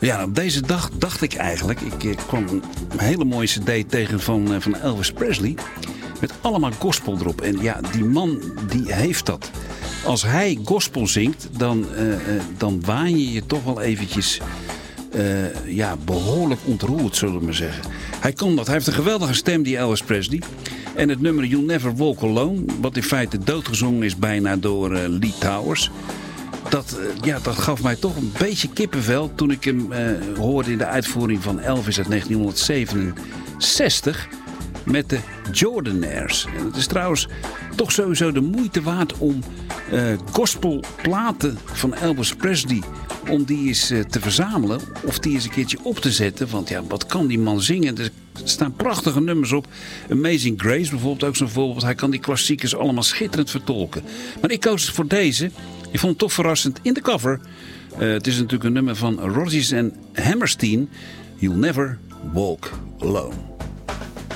Ja, op deze dag dacht ik eigenlijk... Ik kwam een hele mooie cd tegen van Elvis Presley. Met allemaal gospel erop. En ja, die man die heeft dat. Als hij gospel zingt, dan waan je je toch wel eventjes... behoorlijk ontroerd, zullen we maar zeggen. Hij kan dat. Hij heeft een geweldige stem, die Elvis Presley. En het nummer You'll Never Walk Alone... wat in feite doodgezongen is bijna door Lee Towers... Dat gaf mij toch een beetje kippenvel toen ik hem hoorde in de uitvoering van Elvis uit 1967 met de Jordanaires. En het is trouwens toch sowieso de moeite waard om gospelplaten van Elvis Presley, om die eens te verzamelen of die eens een keertje op te zetten. Want ja, wat kan die man zingen? Er staan prachtige nummers op. Amazing Grace bijvoorbeeld, ook zo'n voorbeeld. Hij kan die klassiekers allemaal schitterend vertolken. Maar ik koos voor deze. Ik vond het toch verrassend in de cover. Het is natuurlijk een nummer van Rodgers en Hammerstein. You'll Never Walk Alone.